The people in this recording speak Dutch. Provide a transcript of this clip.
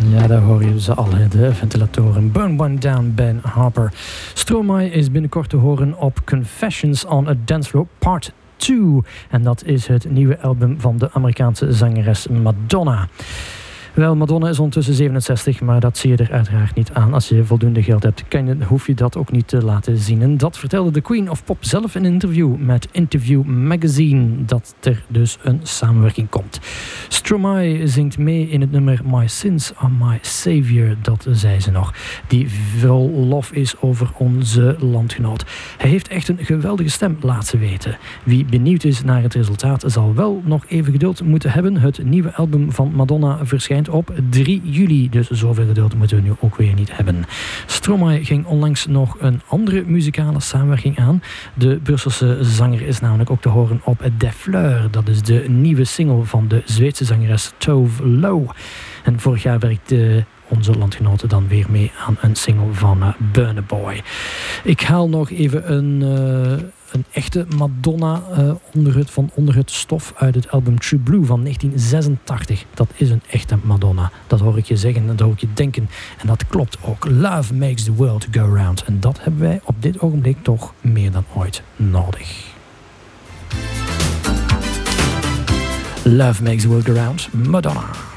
Ja, daar hoor je ze al, de ventilatoren. Burn One Down, Ben Harper. Stromae is binnenkort te horen op Confessions on a Dance Floor Part 2. En dat is het nieuwe album van de Amerikaanse zangeres Madonna. Wel, Madonna is ondertussen 67, maar dat zie je er uiteraard niet aan. Als je voldoende geld hebt, hoef je dat ook niet te laten zien. En dat vertelde de Queen of Pop zelf in een interview met Interview Magazine, dat er dus een samenwerking komt. Stromae zingt mee in het nummer My Sins Are My Savior, dat zei ze nog, die vol lof is over onze landgenoot. Hij heeft echt een geweldige stem, laat ze weten. Wie benieuwd is naar het resultaat, zal wel nog even geduld moeten hebben. Het nieuwe album van Madonna verschijnt op 3 juli, dus zoveel geduld moeten we nu ook weer niet hebben. Stromae ging onlangs nog een andere muzikale samenwerking aan. De Brusselse zanger is namelijk ook te horen op Des Fleurs. Dat is de nieuwe single van de Zweedse zangeres Tove Lo. En vorig jaar werkte onze landgenoten dan weer mee aan een single van Burna Boy. Ik haal nog even een echte Madonna onder het stof uit het album True Blue van 1986. Dat is een echte Madonna. Dat hoor ik je zeggen en dat hoor ik je denken. En dat klopt ook. Love makes the world go round. En dat hebben wij op dit ogenblik toch meer dan ooit nodig. Love makes the world go round. Madonna.